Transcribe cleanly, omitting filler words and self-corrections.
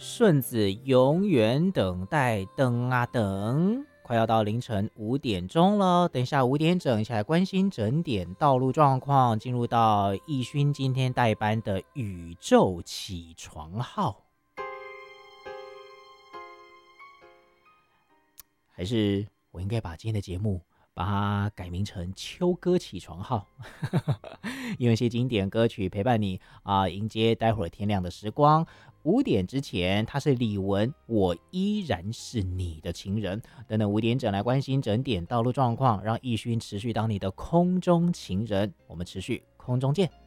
顺子永远等待，等啊等，快要到凌晨5点钟了。等一下5点整，一起来关心整点道路状况，进入到奕勋今天代班的宇宙起床号。还是我应该把今天的节目把它改名成秋歌起床号，用一些经典歌曲陪伴你迎接待会儿天亮的时光。5点之前，他是李玟，我依然是你的情人。等等5点整来关心整点道路状况，让奕勋持续当你的空中情人。我们持续空中见。